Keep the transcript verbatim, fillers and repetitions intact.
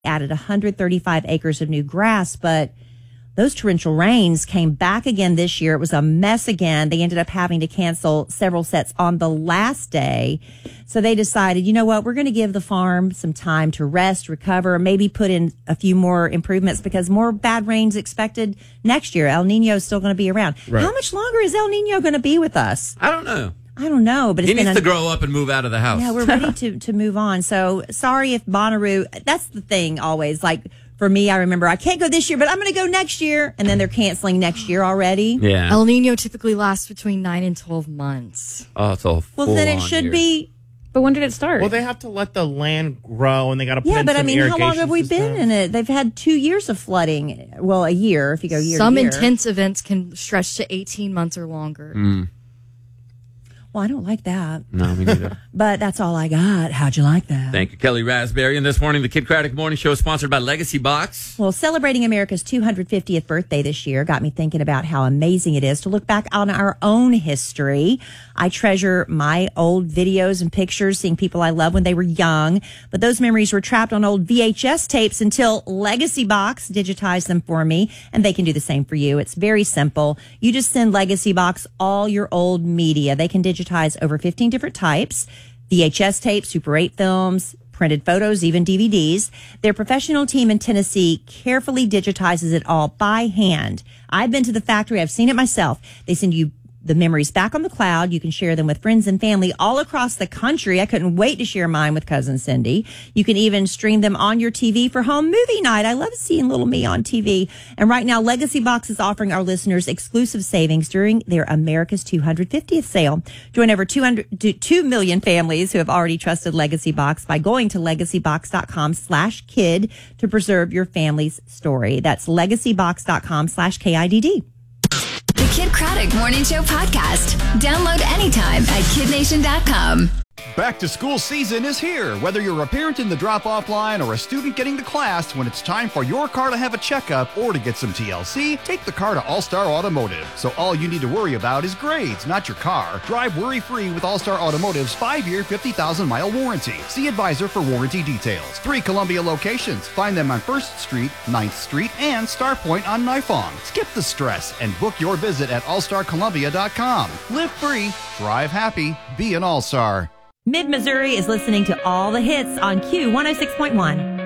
added one hundred thirty-five acres of new grass, but those torrential rains came back again this year. It was a mess again. They ended up having to cancel several sets on the last day. So they decided, you know what, we're going to give the farm some time to rest, recover, maybe put in a few more improvements because more bad rains expected next year. El Nino is still going to be around. Right. How much longer is El Nino going to be with us? I don't know. I don't know, but it's he needs been to grow up and move out of the house. Yeah, we're ready to, to move on. So sorry if Bonnaroo, that's the thing always, like, for me, I remember I can't go this year, but I'm going to go next year. And then they're canceling next year already. Yeah. El Nino typically lasts between nine and twelve months. Oh, it's all Well, then it should year. be. But when did it start? Well, they have to let the land grow, and they got to put Yeah, in but I some mean, how long irrigation have we systems. been in it? They've had two years of flooding. Well, a year if you go year Some to year. intense events can stretch to eighteen months or longer. Mm. Well, I don't like that. No, me neither. But that's all I got. How'd you like that? Thank you, Kelly Raspberry. And this morning, the Kid Craddock Morning Show is sponsored by Legacy Box. Well, celebrating America's two hundred fiftieth birthday this year got me thinking about how amazing it is to look back on our own history. I treasure my old videos and pictures, seeing people I love when they were young. But those memories were trapped on old V H S tapes until Legacy Box digitized them for me. And they can do the same for you. It's very simple. You just send Legacy Box all your old media. They can digitize over fifteen different types. V H S tapes, Super eight films, printed photos, even D V Ds. Their professional team in Tennessee carefully digitizes it all by hand. I've been to the factory. I've seen it myself. They send you the memories back on the cloud. You can share them with friends and family all across the country. I couldn't wait to share mine with cousin Cindy. You can even stream them on your T V for home movie night. I love seeing little me on T V. And right now, Legacy Box is offering our listeners exclusive savings during their America's two hundred fiftieth sale. Join over two hundred, two million families who have already trusted Legacy Box by going to legacybox.com slash kid to preserve your family's story. That's legacybox.com slash K I D D. The Kid Craddock Morning Show podcast. Download anytime at kid nation dot com. Back to school season is here. Whether you're a parent in the drop-off line or a student getting to class, when it's time for your car to have a checkup or to get some T L C, take the car to All-Star Automotive. So all you need to worry about is grades, not your car. Drive worry-free with All-Star Automotive's five-year, fifty thousand mile warranty. See advisor for warranty details. Three Columbia locations. Find them on first Street, ninth Street, and Star Point on Nifong. Skip the stress and book your visit at all star columbia dot com. Live free, drive happy, be an All-Star. Mid-Missouri is listening to all the hits on Q one oh six point one.